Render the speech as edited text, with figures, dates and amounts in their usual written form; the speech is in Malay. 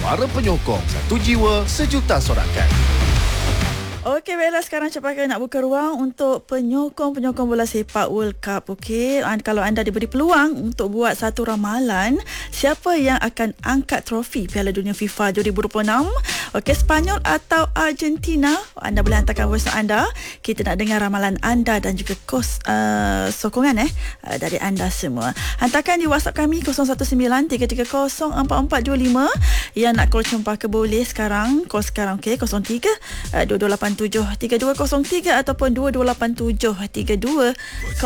para penyokong. Satu jiwa, sejuta sorakan. Okey, baiklah, sekarang cepatkan nak buka ruang untuk penyokong bola sepak World Cup. Okey, kalau anda diberi peluang untuk buat satu ramalan siapa yang akan angkat trofi Piala Dunia FIFA 2026, okey, Sepanyol atau Argentina, anda boleh hantarkan voice anda. Kita nak dengar ramalan anda dan juga sokongan dari anda semua. Hantarkan di WhatsApp kami 0193304425. Yang nak call Cempaka boleh sekarang, call sekarang, okey, 03 2287 3203 ataupun 2287 32